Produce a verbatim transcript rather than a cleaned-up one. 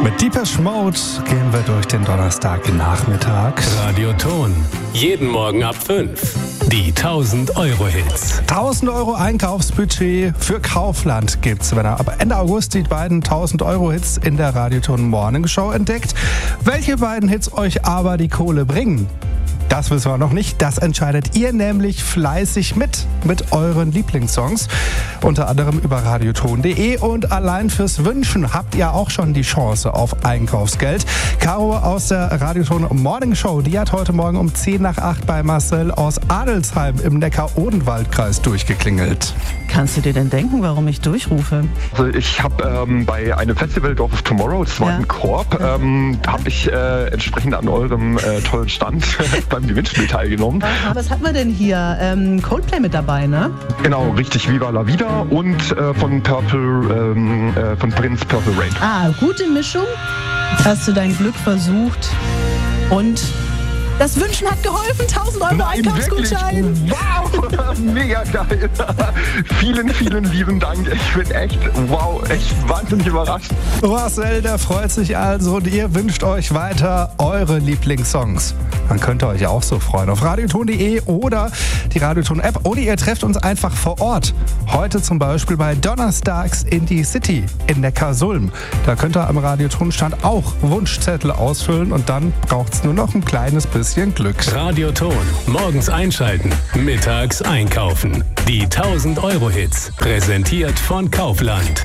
Mit Deepesh Mode gehen wir durch den Donnerstagnachmittag. Radioton. Jeden Morgen ab fünf. Die tausend-Euro-Hits. tausend Euro Einkaufsbudget für Kaufland gibt's, wenn er ab Ende August die beiden tausend-Euro-Hits in der Radioton Morning Show entdeckt. Welche beiden Hits euch aber die Kohle bringen? Das wissen wir noch nicht. Das entscheidet ihr nämlich fleißig mit, mit euren Lieblingssongs. Unter anderem über radioton punkt de. Und allein fürs Wünschen habt ihr auch schon die Chance auf Einkaufsgeld. Caro aus der Radioton Morning Show, die hat heute Morgen um zehn nach acht bei Marcel aus Adelsheim im Neckar-Odenwald-Kreis durchgeklingelt. Kannst du dir denn denken, warum ich durchrufe? Also ich habe ähm, bei einem Festival Dorf of Tomorrow, das war ja. in Korb, ähm, da habe ich äh, entsprechend an eurem äh, tollen Stand beim Gewinnspiel teilgenommen. Aha, was hat man denn hier? Ähm, Coldplay mit dabei, ne? Genau, richtig, Viva la Vida und äh, von Purple, ähm, äh, von Prince Purple Rain. Ah, gute Mischung. Hast du dein Glück versucht und das Wünschen hat geholfen. tausend Euro Nein, Einkaufsgutschein. Wirklich? Wow, mega geil. Vielen, vielen lieben Dank. Ich bin echt, wow, echt wahnsinnig überrascht. Marcel, der freut sich also und ihr wünscht euch weiter eure Lieblingssongs. Dann könnt ihr euch auch so freuen auf radioton punkt de oder die Radioton-App. Oder ihr trefft uns einfach vor Ort. Heute zum Beispiel bei Donnerstags in die City in Neckarsulm. Da könnt ihr am Radioton-Stand auch Wunschzettel ausfüllen und dann braucht es nur noch ein kleines bisschen Glück. Radioton. Morgens einschalten, mittags einkaufen. Die tausend-Euro-Hits. Präsentiert von Kaufland.